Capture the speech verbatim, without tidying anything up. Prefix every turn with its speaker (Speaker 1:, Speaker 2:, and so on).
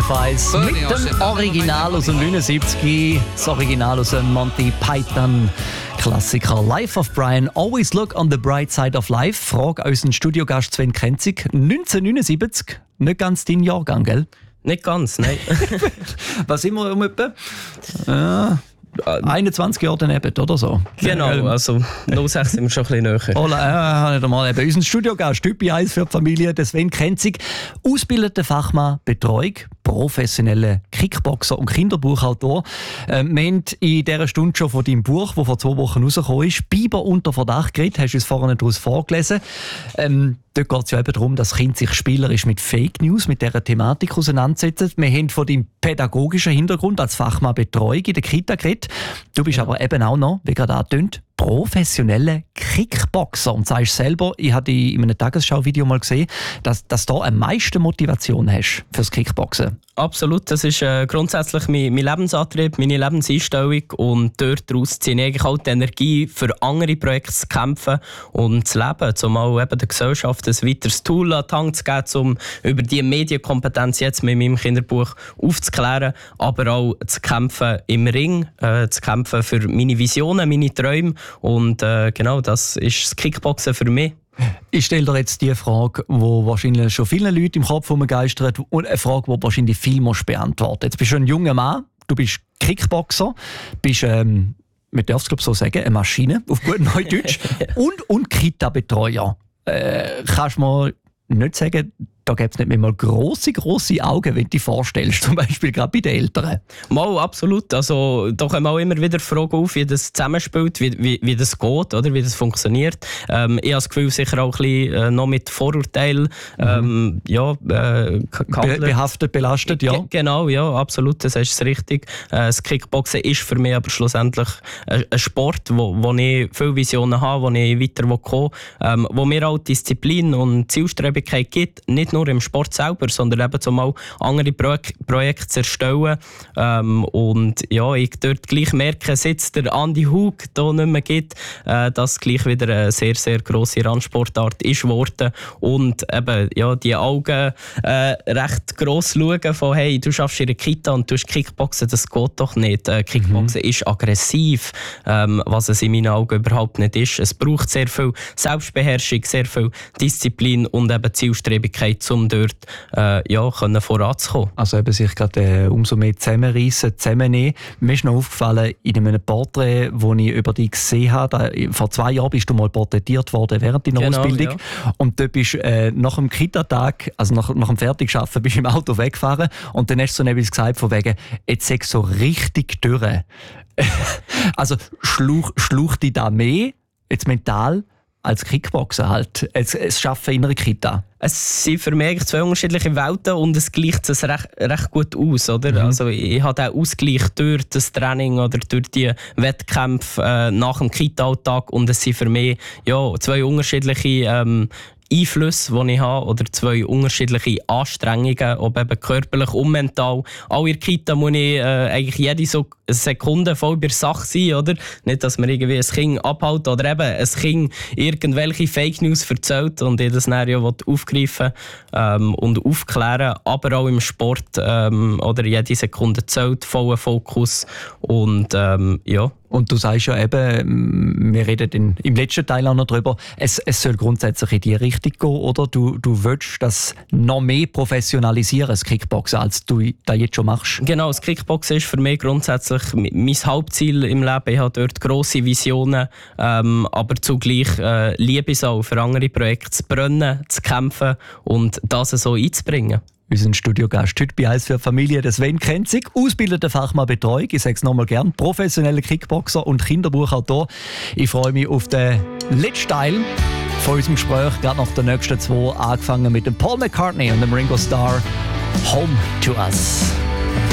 Speaker 1: F eins mit dem Original aus dem neunundsiebzig, das Original aus dem Monty Python Klassiker Life of Brian. Always look on the bright side of life. Frage unseren Studiogast Sven Krenzig. neunzehnhundertneunundsiebzig, nicht ganz dein Jahrgang, gell?
Speaker 2: Nicht ganz, nein.
Speaker 1: Was sind wir um etwa? Ja, einundzwanzig Jahre daneben, oder so?
Speaker 2: Genau, also null sechs sind wir schon ein bisschen näher.
Speaker 1: Hola, äh, nicht einmal eben. Unser Studiogast, Typ eins für die Familie, der Sven Krenzig, ausgebildeter Fachmann Betreuung, professioneller Kickboxer und Kinderbuchautor. Ähm, wir haben in dieser Stunde schon von deinem Buch, das vor zwei Wochen rausgekommen ist, «Biber unter Verdacht» geredet, hast du es vorhin daraus vorgelesen. Ähm, dort geht es ja eben darum, dass Kinder sich spielerisch mit Fake News, mit dieser Thematik auseinandersetzen. Wir haben von deinem pädagogischen Hintergrund als Fachmann Betreuung in der Kita geredet. Du bist aber eben auch noch, wie gerade angetönt, professionelle Kickboxer und sagst selber, ich habe in einem Tagesschau-Video mal gesehen, dass, dass du am meisten Motivation hast fürs Kickboxen.
Speaker 2: Absolut, das ist äh, grundsätzlich mein, mein Lebensantrieb, meine Lebenseinstellung und dort daraus ziehe ich eigentlich auch die Energie, für andere Projekte zu kämpfen und zu leben, um auch eben der Gesellschaft ein weiteres Tool an die Hand zu geben, um über die Medienkompetenz jetzt mit meinem Kinderbuch aufzuklären, aber auch zu kämpfen im Ring, äh, zu kämpfen für meine Visionen, meine Träume und äh, genau das ist das Kickboxen für mich.
Speaker 1: Ich stelle dir jetzt die Frage, die wahrscheinlich schon vielen Leuten im Kopf herumgeistert und eine Frage, die wahrscheinlich viel musst beantworten. Jetzt bist du ein junger Mann, du bist Kickboxer, bist, ähm, man darf es glaube so sagen, eine Maschine, auf gut Neudeutsch, und, und Kita-Betreuer. Äh, kannst du mir nicht sagen, da gibt es nicht mehr mal grosse, grosse Augen, wenn du dich vorstellst, zum Beispiel gerade bei den Eltern?
Speaker 2: Mal, absolut. Also, da kommen auch immer wieder Fragen auf, wie das zusammenspielt, wie, wie, wie das geht, oder wie das funktioniert. Ähm, ich habe das Gefühl, sicher auch ein bisschen äh, noch mit Vorurteilen ähm, mhm. ja, äh,
Speaker 1: Be- behaftet, belastet, ja.
Speaker 2: G- genau, ja, absolut, das ist richtig. Äh, das Kickboxen ist für mich aber schlussendlich ein, ein Sport, wo, wo ich viele Visionen habe, wo ich weiter kommen will, ähm, wo mir auch Disziplin und Zielstrebigkeit gibt, nicht nur im Sport selber, sondern eben zum auch andere Pro- Projekte zu erstellen. Ähm, und ja, ich dort gleich merke, seit der Andi Hug hier nicht mehr gibt, äh, dass gleich wieder eine sehr, sehr grosse Randsportart ist geworden. Und eben, ja, die Augen äh, recht gross schauen von, hey, du schaffst in der Kita und du hast Kickboxen, das geht doch nicht. Äh, Kickboxen mhm. ist aggressiv, ähm, was es in meinen Augen überhaupt nicht ist. Es braucht sehr viel Selbstbeherrschung, sehr viel Disziplin und eben Zielstrebigkeit, um dort äh, ja, können voranzukommen.
Speaker 1: Also eben sich gerade äh, umso mehr zusammenreissen, zusammennehmen. Mir ist noch aufgefallen, in einem Porträt, das ich über dich gesehen habe, da, vor zwei Jahren bist du mal porträtiert worden während deiner
Speaker 2: genau,
Speaker 1: Ausbildung. Ja. Und dort bist äh, nach dem Kita-Tag, also nach, nach dem Fertigschaffen, bist du im Auto weggefahren und dann hast du so etwas gesagt von wegen, jetzt sei so richtig durch. Also schluch, schluch dich da mehr, jetzt mental, als Kickboxen halt, es, es Schaffen in einer Kita?
Speaker 2: Es sind für mich zwei unterschiedliche Welten und es gleicht es recht, recht gut aus. Oder? Mhm. Also ich habe den Ausgleich durch das Training oder durch die Wettkämpfe äh, nach dem Kita-Alltag und es sind für mich ja, zwei unterschiedliche ähm, Einflüsse, die ich habe, oder zwei unterschiedliche Anstrengungen, ob eben körperlich und mental. Auch in der Kita muss ich äh, eigentlich jede so Sekunde voll bei der Sache sein, oder? Nicht, dass man irgendwie ein Kind abhält oder eben ein Kind irgendwelche Fake News erzählt und ich das dann ja aufgreifen ähm, und aufklären, aber auch im Sport ähm, oder jede Sekunde zählt, voller Fokus und ähm, ja.
Speaker 1: Und du sagst ja eben, wir reden in, im letzten Teil auch noch darüber, es, es soll grundsätzlich in die Richtung gehen, oder? Du, du willst das noch mehr professionalisieren, das Kickboxen, als du das jetzt schon machst.
Speaker 2: Genau, das Kickboxen ist für mich grundsätzlich mein Hauptziel im Leben. Ich habe dort grosse Visionen, ähm, aber zugleich äh, liebe ich es auch, für andere Projekte zu brennen, zu kämpfen und das so einzubringen.
Speaker 1: Unser Studiogast heute bei «eins für die Familie», der Sven Krenzig, ausgebildeter Fachmann Betreuung, ich sage es nochmal gern, professioneller Kickboxer und Kinderbuchautor. Ich freue mich auf den letzten Teil von unserem Gespräch, gerade nach den nächsten zwei, angefangen mit dem Paul McCartney und dem Ringo Starr, «Home to Us».